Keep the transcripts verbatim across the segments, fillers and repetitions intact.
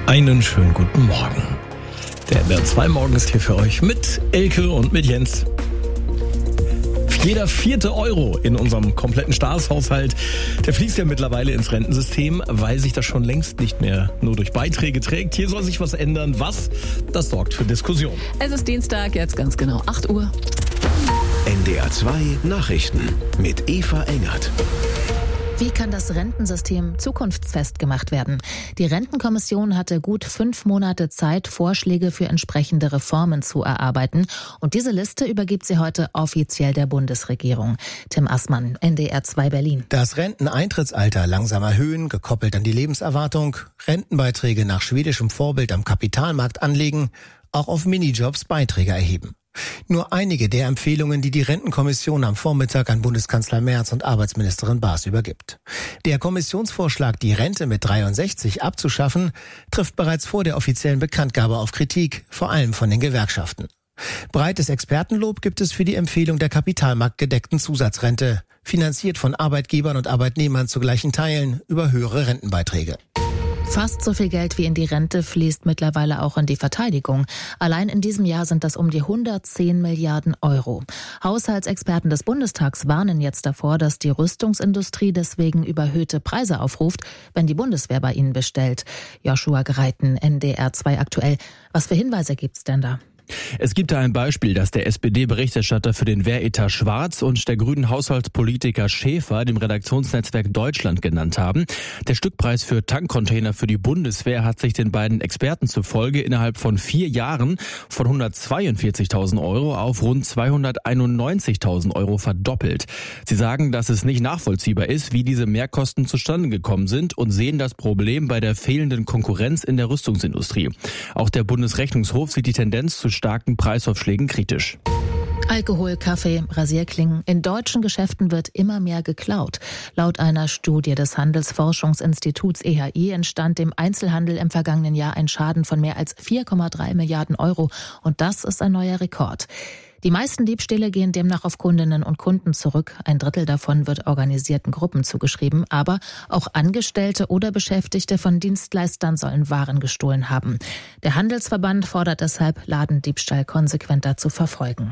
Einen schönen guten Morgen. Der M D R zwei Morgen ist hier für euch mit Elke und mit Jens. Jeder vierte Euro in unserem kompletten Staatshaushalt, der fließt ja mittlerweile ins Rentensystem, weil sich das schon längst nicht mehr nur durch Beiträge trägt. Hier soll sich was ändern. Was? Das sorgt für Diskussion. Es ist Dienstag, jetzt ganz genau acht Uhr. M D R zwei Nachrichten mit Eva Engert. Wie kann das Rentensystem zukunftsfest gemacht werden? Die Rentenkommission hatte gut fünf Monate Zeit, Vorschläge für entsprechende Reformen zu erarbeiten. Und diese Liste übergibt sie heute offiziell der Bundesregierung. Tim Assmann, N D R zwei Berlin. Das Renteneintrittsalter langsam erhöhen, gekoppelt an die Lebenserwartung, Rentenbeiträge nach schwedischem Vorbild am Kapitalmarkt anlegen, auch auf Minijobs Beiträge erheben. Nur einige der Empfehlungen, die die Rentenkommission am Vormittag an Bundeskanzler Merz und Arbeitsministerin Baas übergibt. Der Kommissionsvorschlag, die Rente mit dreiundsechzig abzuschaffen, trifft bereits vor der offiziellen Bekanntgabe auf Kritik, vor allem von den Gewerkschaften. Breites Expertenlob gibt es für die Empfehlung der kapitalmarktgedeckten Zusatzrente, finanziert von Arbeitgebern und Arbeitnehmern zu gleichen Teilen über höhere Rentenbeiträge. Fast so viel Geld wie in die Rente fließt mittlerweile auch in die Verteidigung. Allein in diesem Jahr sind das um die hundertzehn Milliarden Euro. Haushaltsexperten des Bundestags warnen jetzt davor, dass die Rüstungsindustrie deswegen überhöhte Preise aufruft, wenn die Bundeswehr bei ihnen bestellt. Joshua Greiten, N D R zwei aktuell. Was für Hinweise gibt's denn da? Es gibt da ein Beispiel, das der S P D-Berichterstatter für den Wehretat Schwarz und der grünen Haushaltspolitiker Schäfer dem Redaktionsnetzwerk Deutschland genannt haben. Der Stückpreis für Tankcontainer für die Bundeswehr hat sich den beiden Experten zufolge innerhalb von vier Jahren von hundertzweiundvierzigtausend Euro auf rund zweihunderteinundneunzigtausend Euro verdoppelt. Sie sagen, dass es nicht nachvollziehbar ist, wie diese Mehrkosten zustande gekommen sind und sehen das Problem bei der fehlenden Konkurrenz in der Rüstungsindustrie. Auch der Bundesrechnungshof sieht die Tendenz zu starken Preisaufschlägen kritisch. Alkohol, Kaffee, Rasierklingen. In deutschen Geschäften wird immer mehr geklaut. Laut einer Studie des Handelsforschungsinstituts E H I entstand dem Einzelhandel im vergangenen Jahr ein Schaden von mehr als vier Komma drei Milliarden Euro. Und das ist ein neuer Rekord. Die meisten Diebstähle gehen demnach auf Kundinnen und Kunden zurück. Ein Drittel davon wird organisierten Gruppen zugeschrieben. Aber auch Angestellte oder Beschäftigte von Dienstleistern sollen Waren gestohlen haben. Der Handelsverband fordert deshalb, Ladendiebstahl konsequenter zu verfolgen.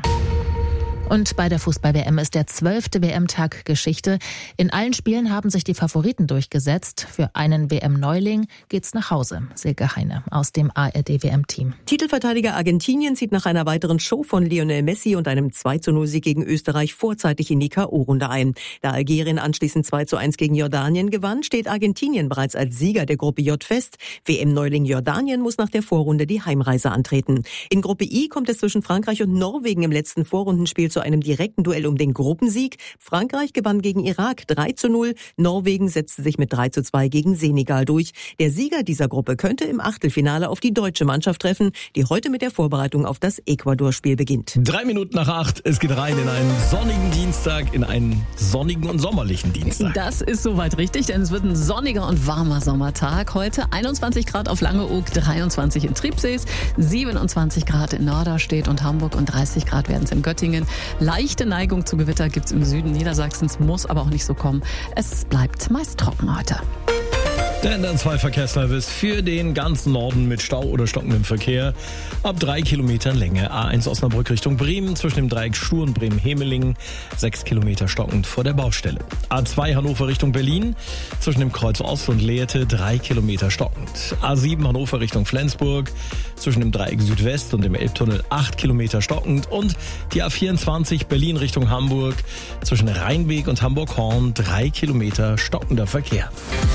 Und bei der Fußball-W M ist der zwölfte W M-Tag Geschichte. In allen Spielen haben sich die Favoriten durchgesetzt. Für einen W M-Neuling geht's nach Hause. Silke Heine aus dem A R D-W M-Team. Titelverteidiger Argentinien zieht nach einer weiteren Show von Lionel Messi und einem zwei zu null Sieg gegen Österreich vorzeitig in die K O-Runde ein. Da Algerien anschließend zwei zu eins gegen Jordanien gewann, steht Argentinien bereits als Sieger der Gruppe J fest. W M-Neuling Jordanien muss nach der Vorrunde die Heimreise antreten. In Gruppe I kommt es zwischen Frankreich und Norwegen im letzten Vorrundenspiel zu einem direkten Duell um den Gruppensieg. Frankreich gewann gegen Irak drei zu null. Norwegen setzte sich mit drei zu zwei gegen Senegal durch. Der Sieger dieser Gruppe könnte im Achtelfinale auf die deutsche Mannschaft treffen, die heute mit der Vorbereitung auf das Ecuador-Spiel beginnt. Drei Minuten nach acht. Es geht rein in einen sonnigen Dienstag, in einen sonnigen und sommerlichen Dienstag. Das ist soweit richtig, denn es wird ein sonniger und warmer Sommertag. Heute einundzwanzig Grad auf Langeoog, dreiundzwanzig in Tribsees, siebenundzwanzig Grad in Norderstedt und Hamburg und dreißig Grad werden es in Göttingen. Leichte Neigung zu Gewitter gibt's im Süden Niedersachsens, muss aber auch nicht so kommen. Es bleibt meist trocken heute. Der N D R zwei Verkehrsservice für den ganzen Norden mit Stau oder stockendem Verkehr. Ab drei Kilometern Länge. A eins Osnabrück Richtung Bremen zwischen dem Dreieck Schur und Bremen-Hemelingen. Sechs Kilometer stockend vor der Baustelle. A zwei Hannover Richtung Berlin zwischen dem Kreuz Ost und Lehrte. Drei Kilometer stockend. A sieben Hannover Richtung Flensburg zwischen dem Dreieck Südwest und dem Elbtunnel. Acht Kilometer stockend. Und die A vierundzwanzig Berlin Richtung Hamburg zwischen Rheinweg und Hamburg-Horn. Drei Kilometer stockender Verkehr.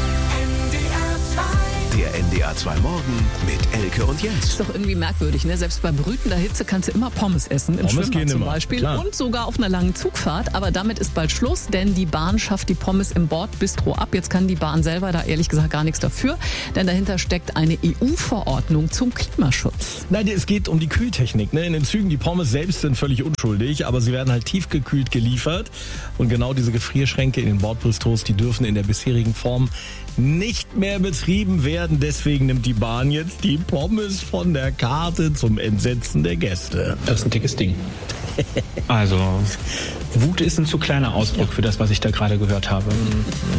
Der N D R zwei Morgen mit Elke und Jens. Ist doch irgendwie merkwürdig, ne? Selbst bei brütender Hitze kannst du immer Pommes essen, im Pommes Schwimmbad zum immer, Beispiel klar. und sogar auf einer langen Zugfahrt. Aber damit ist bald Schluss, denn die Bahn schafft die Pommes im Bordbistro ab. Jetzt kann die Bahn selber da ehrlich gesagt gar nichts dafür, denn dahinter steckt eine E U-Verordnung zum Klimaschutz. Nein, es geht um die Kühltechnik. Ne? In den Zügen, die Pommes selbst sind völlig unschuldig, aber sie werden halt tiefgekühlt geliefert. Und genau diese Gefrierschränke in den Bordbistros, die dürfen in der bisherigen Form nicht mehr betrieben werden. Deswegen nimmt die Bahn jetzt die Pommes von der Karte zum Entsetzen der Gäste. Das ist ein dickes Ding. Also, Wut ist ein zu kleiner Ausdruck für das, was ich da gerade gehört habe.